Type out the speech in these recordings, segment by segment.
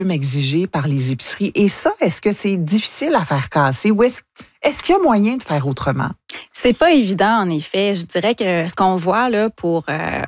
exigés par les épiceries. Et ça, est-ce que c'est difficile à faire casser ou est-ce qu'il y a moyen de faire autrement? C'est pas évident, en effet. Je dirais que ce qu'on voit là pour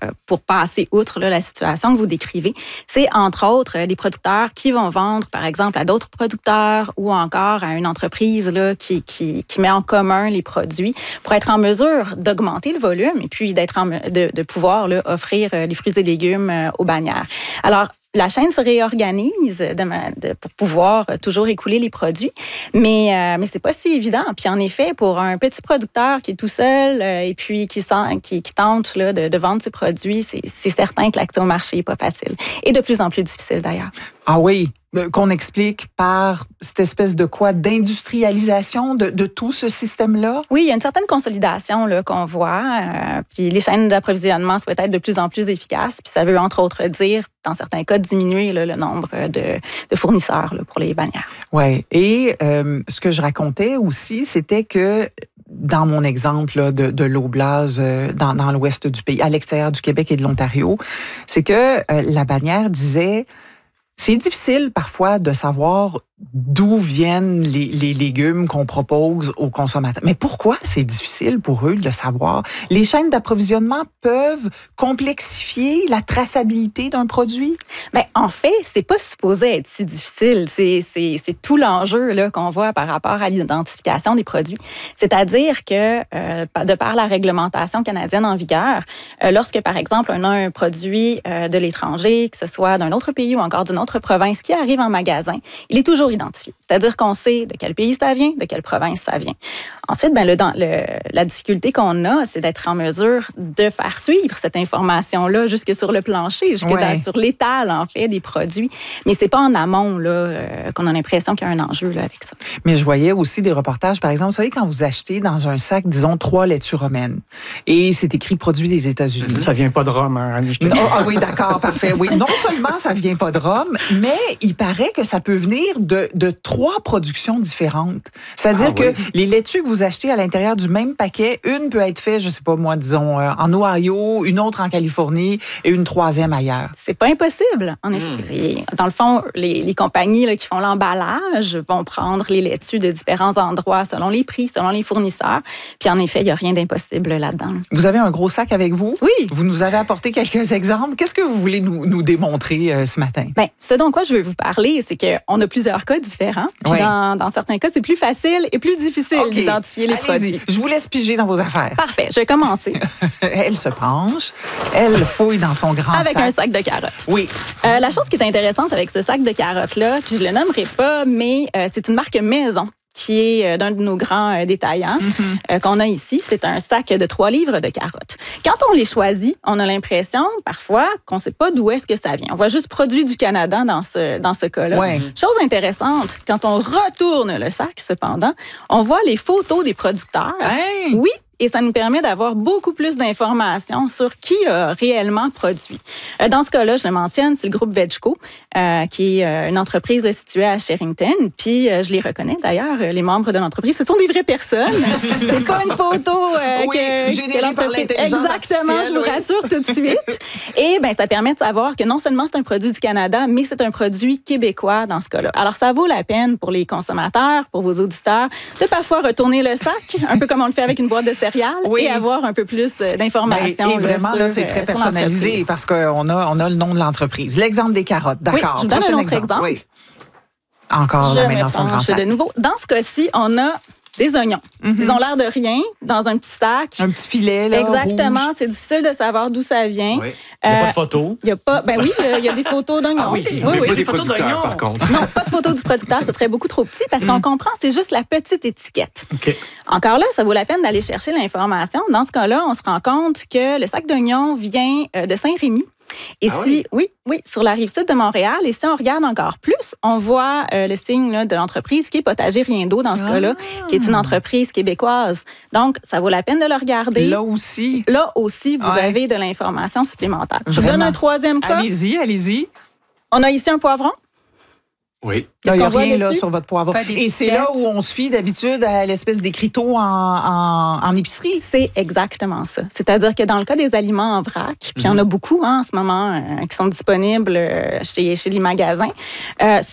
passer outre là, la situation que vous décrivez, c'est entre autres les producteurs qui vont vendre, par exemple, à d'autres producteurs ou encore à une entreprise là, qui met en commun les produits pour être en mesure d'augmenter le volume et puis de pouvoir là, offrir les fruits et légumes aux bannières. Alors, la chaîne se réorganise pour pouvoir toujours écouler les produits, mais c'est pas si évident. Puis en effet, pour un petit producteur qui est tout seul et puis qui tente là, de vendre ses produits, c'est certain que l'accès au marché est pas facile et de plus en plus difficile d'ailleurs. Ah oui, qu'on explique par cette espèce de quoi, d'industrialisation de tout ce système-là? Oui, il y a une certaine consolidation là, qu'on voit. Puis les chaînes d'approvisionnement souhaitent être de plus en plus efficaces. Puis ça veut entre autres dire, dans certains cas, diminuer là, le nombre de fournisseurs là, pour les bannières. Oui, et ce que je racontais aussi, c'était que dans mon exemple là, de l'Oblast dans l'ouest du pays, à l'extérieur du Québec et de l'Ontario, c'est que la bannière disait... C'est difficile parfois de savoir d'où viennent les légumes qu'on propose aux consommateurs. Mais pourquoi c'est difficile pour eux de le savoir? Les chaînes d'approvisionnement peuvent complexifier la traçabilité d'un produit? Bien, en fait, c'est pas supposé être si difficile. C'est tout l'enjeu là, qu'on voit par rapport à l'identification des produits. C'est-à-dire que, de par la réglementation canadienne en vigueur, lorsque, par exemple, on a un produit de l'étranger, que ce soit d'un autre pays ou encore d'une autre province qui arrive en magasin, il est toujours identifié. C'est-à-dire qu'on sait de quel pays ça vient, de quelle province ça vient. Ensuite, ben, la difficulté qu'on a, c'est d'être en mesure de faire suivre cette information-là jusque sur le plancher, sur l'étal, en fait, des produits. Mais c'est pas en amont là, qu'on a l'impression qu'il y a un enjeu là, avec ça. Mais je voyais aussi des reportages, par exemple, vous savez, quand vous achetez dans un sac, disons, 3 laitues romaines, et c'est écrit « produit des États-Unis ». Ça vient pas de Rome, hein, Annie, Ah oui, d'accord, parfait. Oui, non seulement ça vient pas de Rome, mais il paraît que ça peut venir de 3 productions différentes. C'est-à-dire que les laitues que vous achetez à l'intérieur du même paquet, une peut être faite, je sais pas moi, disons, en Ohio, une autre en Californie et une 3e ailleurs. C'est pas impossible, en effet. Dans le fond, les compagnies là, qui font l'emballage vont prendre les laitues de différents endroits selon les prix, selon les fournisseurs. Puis en effet, il n'y a rien d'impossible là-dedans. Vous avez un gros sac avec vous? Oui. Vous nous avez apporté quelques exemples. Qu'est-ce que vous voulez nous démontrer ce matin? Bien, ce dont quoi je veux vous parler, c'est qu'on a plusieurs cas différents. Puis dans certains cas, c'est plus facile et plus difficile d'identifier les produits. Je vous laisse piger dans vos affaires. Parfait, je vais commencer. Elle se penche, elle fouille dans son grand sac. Avec un sac de carottes. Oui. La chose qui est intéressante avec ce sac de carottes-là, puis je le nommerai pas, mais c'est une marque maison qui est d'un de nos grands détaillants qu'on a ici. C'est un sac de 3 livres de carottes. Quand on les choisit, on a l'impression, parfois, qu'on ne sait pas d'où est-ce que ça vient. On voit juste produit du Canada dans ce cas-là. Ouais. Chose intéressante, quand on retourne le sac, cependant, on voit les photos des producteurs. Hey! Oui. Et ça nous permet d'avoir beaucoup plus d'informations sur qui a réellement produit. Dans ce cas-là, je le mentionne, c'est le groupe Vegco, qui est une entreprise située à Sherrington. Puis, je les reconnais d'ailleurs, les membres de l'entreprise. Ce sont des vraies personnes. C'est pas une photo générée par l'intelligence Exactement, je vous rassure tout de suite. Et bien, ça permet de savoir que non seulement c'est un produit du Canada, mais c'est un produit québécois dans ce cas-là. Alors, ça vaut la peine pour les consommateurs, pour vos auditeurs, de parfois retourner le sac, un peu comme on le fait avec une boîte de céréales, et avoir un peu plus d'informations. Et vraiment, là, c'est très personnalisé parce qu'on a le nom de l'entreprise. L'exemple des carottes, d'accord. Oui, je vous donne un autre exemple. Oui. Encore la main dans son grand sac. De nouveau. Dans ce cas-ci, on a des oignons. Ils ont l'air de rien dans un petit sac. Un petit filet, là. Exactement. Rouge. C'est difficile de savoir d'où ça vient. Oui. Il n'y a pas de photo. Il y a pas. Ben oui, il y a des photos d'oignons. Ah oui, pas des producteurs, par contre. Non, pas de photos du producteur. Ce serait beaucoup trop petit parce qu'on comprend, c'est juste la petite étiquette. OK. Encore là, ça vaut la peine d'aller chercher l'information. Dans ce cas-là, on se rend compte que le sac d'oignons vient de Saint-Rémy. Et oui, sur la rive sud de Montréal. Et si on regarde encore plus, on voit le signe là, de l'entreprise qui est Potager Rien d'eau dans ce cas-là, qui est une entreprise québécoise. Donc, ça vaut la peine de le regarder. Là aussi, vous avez de l'information supplémentaire. Je vous donne un troisième cas. Allez-y. On a ici un poivron. Oui. Il n'y a qu'on voit rien là dessus? sur votre poivron. Pas Et c'est là où on se fie d'habitude à l'espèce d'écriteau en épicerie. C'est exactement ça. C'est-à-dire que dans le cas des aliments en vrac, puis il y en a beaucoup en ce moment qui sont disponibles chez les magasins,